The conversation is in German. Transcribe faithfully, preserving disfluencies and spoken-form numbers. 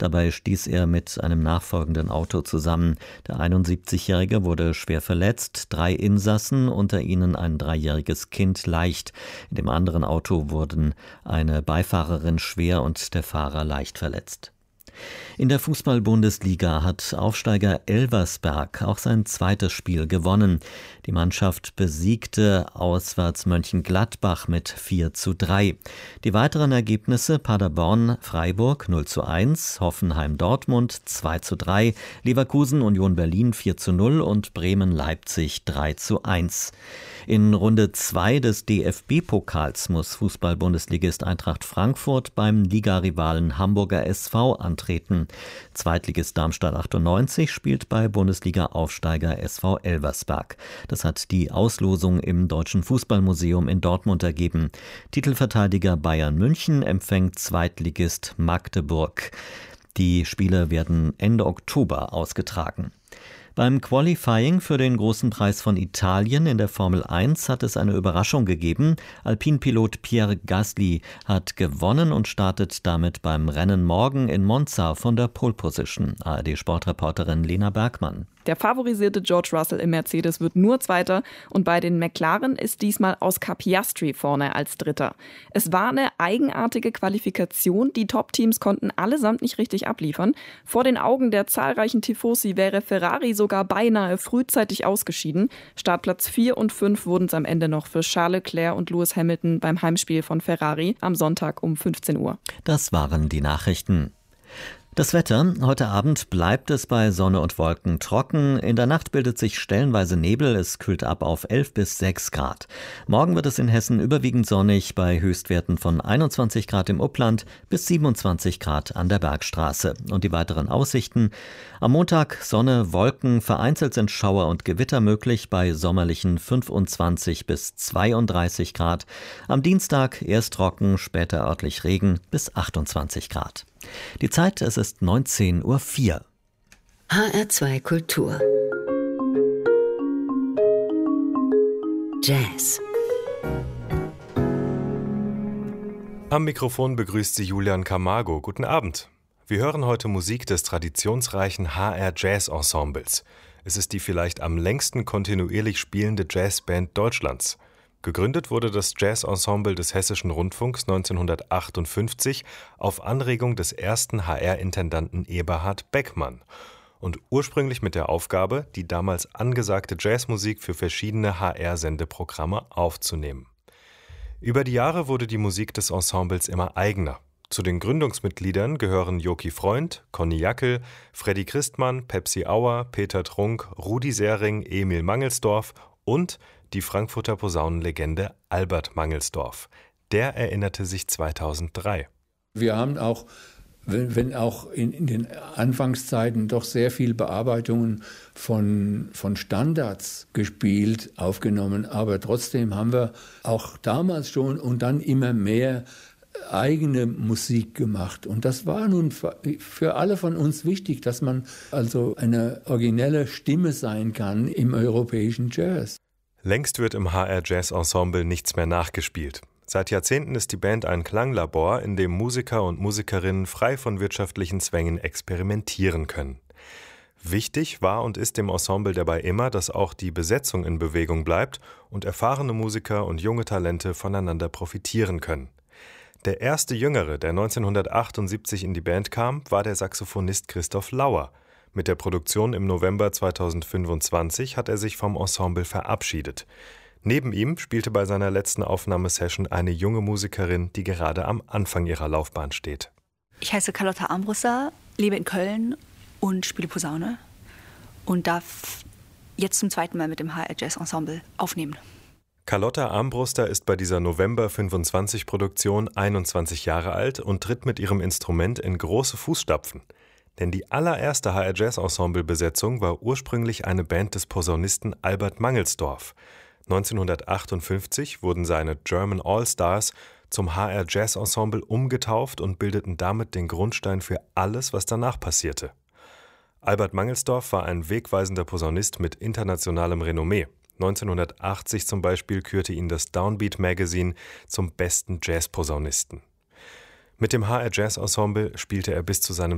Dabei stieß er mit einem nachfolgenden Auto zusammen. Der einundsiebzigjährige wurde schwer verletzt, drei Insassen, unter ihnen ein dreijähriges Kind, leicht. In dem anderen Auto wurden eine Beifahrerin schwer und der Fahrer leicht verletzt. In der Fußball-Bundesliga hat Aufsteiger Elversberg auch sein zweites Spiel gewonnen. Die Mannschaft besiegte auswärts Mönchengladbach mit vier zu drei. Die weiteren Ergebnisse: Paderborn-Freiburg null zu eins, Hoffenheim-Dortmund zwei zu drei, Leverkusen-Union Berlin vier zu null und Bremen-Leipzig drei zu eins. In Runde zwei des D F B-Pokals muss Fußball-Bundesligist Eintracht Frankfurt beim Ligarivalen Hamburger S V antreten. Zweitligist Darmstadt achtundneunzig spielt bei Bundesliga-Aufsteiger S V Elversberg. Das hat die Auslosung im Deutschen Fußballmuseum in Dortmund ergeben. Titelverteidiger Bayern München empfängt Zweitligist Magdeburg. Die Spiele werden Ende Oktober ausgetragen. Beim Qualifying für den Großen Preis von Italien in der Formel eins hat es eine Überraschung gegeben. Alpinpilot Pierre Gasly hat gewonnen und startet damit beim Rennen morgen in Monza von der Pole Position. A R D-Sportreporterin Lena Bergmann. Der favorisierte George Russell im Mercedes wird nur Zweiter und bei den McLaren ist diesmal Oscar Piastri vorne als Dritter. Es war eine eigenartige Qualifikation. Die Top-Teams konnten allesamt nicht richtig abliefern. Vor den Augen der zahlreichen Tifosi wäre Ferrari sogar beinahe frühzeitig ausgeschieden. Startplatz vier und fünf wurden es am Ende noch für Charles Leclerc und Lewis Hamilton beim Heimspiel von Ferrari am Sonntag um fünfzehn Uhr. Das waren die Nachrichten. Das Wetter: Heute Abend bleibt es bei Sonne und Wolken trocken. In der Nacht bildet sich stellenweise Nebel. Es kühlt ab auf elf bis sechs Grad. Morgen wird es in Hessen überwiegend sonnig bei Höchstwerten von einundzwanzig Grad im Upland bis siebenundzwanzig Grad an der Bergstraße. Und die weiteren Aussichten: Am Montag Sonne, Wolken, vereinzelt sind Schauer und Gewitter möglich bei sommerlichen fünfundzwanzig bis zweiunddreißig Grad. Am Dienstag erst trocken, später örtlich Regen bis achtundzwanzig Grad. Die Zeit, es ist neunzehn Uhr vier. H R zwei Kultur. Jazz. Am Mikrofon begrüßt Sie Julian Camargo. Guten Abend. Wir hören heute Musik des traditionsreichen H R Jazz Ensembles. Es ist die vielleicht am längsten kontinuierlich spielende Jazzband Deutschlands. Gegründet wurde das Jazz-Ensemble des Hessischen Rundfunks neunzehnhundertachtundfünfzig auf Anregung des ersten H R-Intendanten Eberhard Beckmann und ursprünglich mit der Aufgabe, die damals angesagte Jazzmusik für verschiedene H R-Sendeprogramme aufzunehmen. Über die Jahre wurde die Musik des Ensembles immer eigener. Zu den Gründungsmitgliedern gehören Joki Freund, Conny Jackel, Freddy Christmann, Pepsi Auer, Peter Trunk, Rudi Sering, Emil Mangelsdorf und die Frankfurter Posaunenlegende Albert Mangelsdorf. Der erinnerte sich zweitausenddrei. Wir haben auch, wenn, wenn auch in, in den Anfangszeiten doch sehr viel Bearbeitungen von, von Standards gespielt, aufgenommen, aber trotzdem haben wir auch damals schon und dann immer mehr eigene Musik gemacht. Und das war nun für alle von uns wichtig, dass man also eine originelle Stimme sein kann im europäischen Jazz. Längst wird im H R Jazz Ensemble nichts mehr nachgespielt. Seit Jahrzehnten ist die Band ein Klanglabor, in dem Musiker und Musikerinnen frei von wirtschaftlichen Zwängen experimentieren können. Wichtig war und ist dem Ensemble dabei immer, dass auch die Besetzung in Bewegung bleibt und erfahrene Musiker und junge Talente voneinander profitieren können. Der erste Jüngere, der neunzehnhundertachtundsiebzig in die Band kam, war der Saxophonist Christoph Lauer. Mit der Produktion im November zweitausendfünfundzwanzig hat er sich vom Ensemble verabschiedet. Neben ihm spielte bei seiner letzten Aufnahmesession eine junge Musikerin, die gerade am Anfang ihrer Laufbahn steht. Ich heiße Carlotta Armbruster, lebe in Köln und spiele Posaune und darf jetzt zum zweiten Mal mit dem H R Jazz Ensemble aufnehmen. Carlotta Armbruster ist bei dieser November fünfundzwanzig Produktion einundzwanzig Jahre alt und tritt mit ihrem Instrument in große Fußstapfen. Denn die allererste H R Jazz Ensemble Besetzung war ursprünglich eine Band des Posaunisten Albert Mangelsdorf. neunzehnhundertachtundfünfzig wurden seine German All-Stars zum H R Jazz Ensemble umgetauft und bildeten damit den Grundstein für alles, was danach passierte. Albert Mangelsdorf war ein wegweisender Posaunist mit internationalem Renommee. neunzehnhundertachtzig zum Beispiel kürte ihn das Downbeat Magazine zum besten Jazz-Posaunisten. Mit dem H R Jazz Ensemble spielte er bis zu seinem